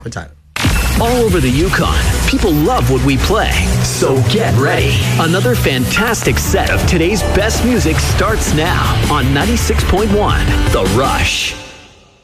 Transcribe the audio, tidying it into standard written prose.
回家了。 All over the Yukon, people love what we play. So get ready. Another fantastic set of today's best music starts now on 96.1 The Rush.